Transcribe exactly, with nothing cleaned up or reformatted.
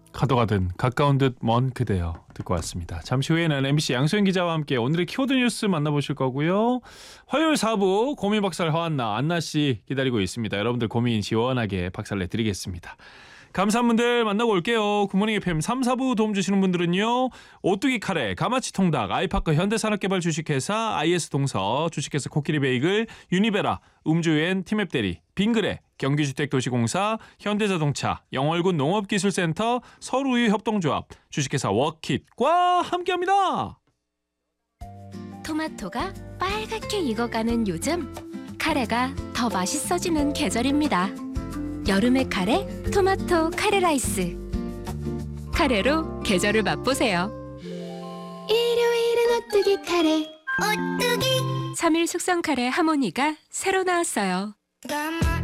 가둬가든 가까운 듯 먼 그대여 듣고 왔습니다. 잠시 후에는 엠비씨 양소영 기자와 함께 오늘의 키워드 뉴스 만나보실 거고요. 화요일 사 부 고민 박살 허한나 안나 씨 기다리고 있습니다. 여러분들 고민 시원하게 박살내드리겠습니다. 감사한 분들 만나고 올게요. 굿모닝 에프엠 삼, 사 부 도움 주시는 분들은요. 오뚜기 카레, 가마치 통닭, 아이파크 현대산업개발 주식회사, 아이에스동서, 주식회사 코끼리 베이글, 유니베라, 음주엔 티맵대리, 빙그레, 경기주택도시공사, 현대자동차, 영월군 농업기술센터, 서울우유협동조합, 주식회사 워킷과 함께합니다. 토마토가 빨갛게 익어가는 요즘, 카레가 더 맛있어지는 계절입니다. 여름의 카레, 토마토 카레 라이스. 카레로 계절을 맛보세요. 일요일은 오뚜기 카레. 오뚜기. 삼 일 숙성 카레 하모니가 새로 나왔어요.